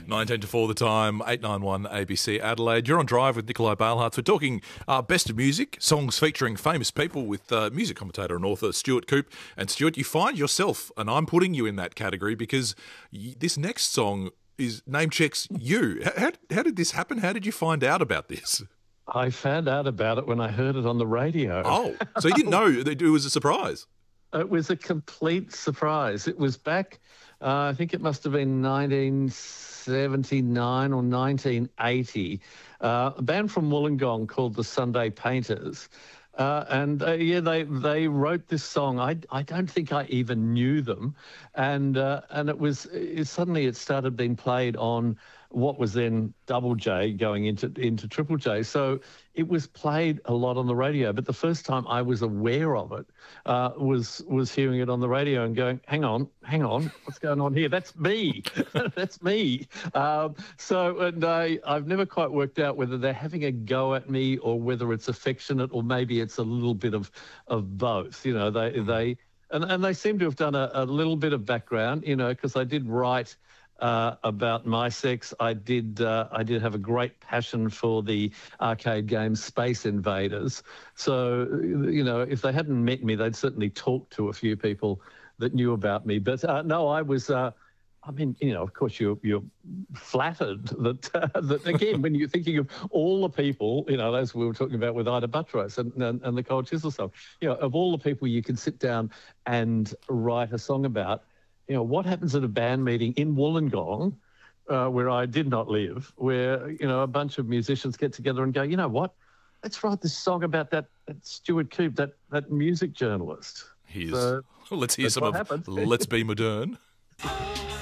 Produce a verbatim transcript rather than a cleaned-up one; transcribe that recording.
nineteen to four the time, eight nine one A B C Adelaide. You're on Drive with Nikolai Bailhartz. We're talking uh, best of music, songs featuring famous people with uh, music commentator and author Stuart Coupe. And Stuart, you find yourself, and I'm putting you in that category because y- this next song is name checks you. How, how did this happen? How did you find out about this? I found out about it when I heard it on the radio. Oh, so you didn't know that it was a surprise? It was a complete surprise. It was back, uh, I think it must have been nineteen seventy-nine or nineteen eighty, uh, a band from Wollongong called the Sunday Painters. Uh, and uh, yeah, they they wrote this song. I, I don't think I even knew them, and uh, and it was it, suddenly it started being played on what was then Double J going into into Triple J. So it was played a lot on the radio. But the first time I was aware of it uh, was was hearing it on the radio and going, hang on, hang on, what's going on here? That's me, that's me. Um, so and I I've never quite worked out whether they're having a go at me or whether it's affectionate or maybe it's a little bit of of both. You know, they they and and they seem to have done a, a little bit of background. You know, because I did write. Uh, about my sex, I did. Uh, I did have a great passion for the arcade game Space Invaders. So, you know, if they hadn't met me, they'd certainly talked to a few people that knew about me. But uh, no, I was. Uh, I mean, you know, of course, you're you're flattered that uh, that again, when you're thinking of all the people, you know, as we were talking about with Ida Buttrose and and, and the Cold Chisel song, you know, of all the people you can sit down and write a song about. You know, what happens at a band meeting in Wollongong, uh, where I did not live, where, you know, a bunch of musicians get together and go, you know what, let's write this song about that, that Stuart Coupe, that, that music journalist. Here's, So, let's hear some of happened. Let's Be Modern.